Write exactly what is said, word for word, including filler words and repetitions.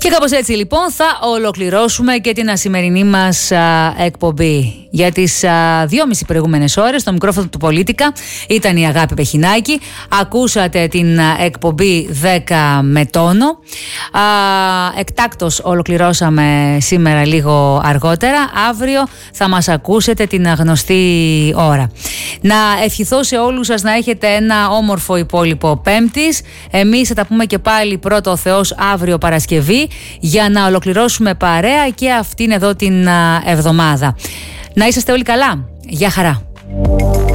Και κάπως έτσι λοιπόν θα ολοκληρώσουμε και την σημερινή μας α, εκπομπή. Για τις α, δυόμιση προηγούμενες ώρες στο μικρόφωνο του Πολίτικα ήταν η Αγάπη Πεχινάκη. Ακούσατε την α, εκπομπή δέκα με τόνο. Α, εκτάκτως ολοκληρώσαμε σήμερα λίγο αργότερα. Αύριο θα μας ακούσετε την γνωστή ώρα. Να ευχηθώ σε όλους σας να έχετε ένα όμορφο υπόλοιπο Πέμπτης. Εμείς θα τα πούμε και πάλι πρώτο ο Θεός αύριο Παρασκευή για να ολοκληρώσουμε παρέα και αυτήν εδώ την εβδομάδα. Να είσαστε όλοι καλά. Γεια χαρά.